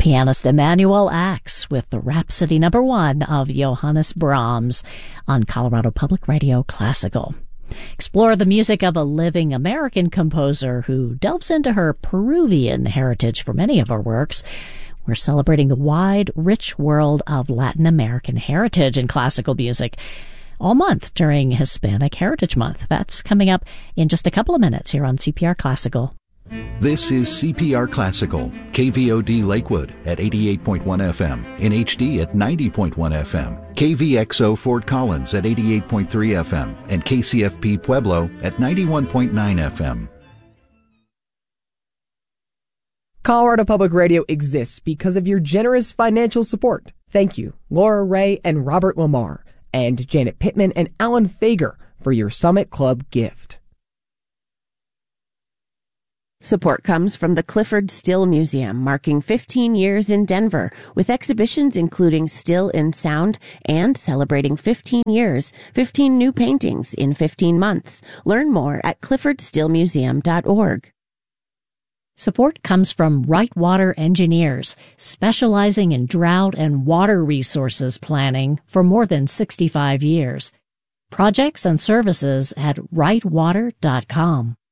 Pianist Emanuel Ax with the Rhapsody No. 1 of Johannes Brahms on Colorado Public Radio Classical. Explore the music of a living American composer who delves into her Peruvian heritage for many of her works. We're celebrating the wide, rich world of Latin American heritage in classical music all month during Hispanic Heritage Month. That's coming up in just a couple of minutes here on CPR Classical. This is CPR Classical, KVOD Lakewood at 88.1 FM, in HD at 90.1 FM, KVXO Fort Collins at 88.3 FM, and KCFP Pueblo at 91.9 FM. Colorado Public Radio exists because of your generous financial support. Thank you, Laura Ray and Robert Lamar, and Janet Pittman and Alan Fager for your Summit Club gift. Support comes from the Clifford Still Museum, marking 15 years in Denver, with exhibitions including Still in Sound and celebrating 15 years, 15 new paintings in 15 months. Learn more at cliffordstillmuseum.org. Support comes from Right Water Engineers, specializing in drought and water resources planning for more than 65 years. Projects and services at rightwater.com.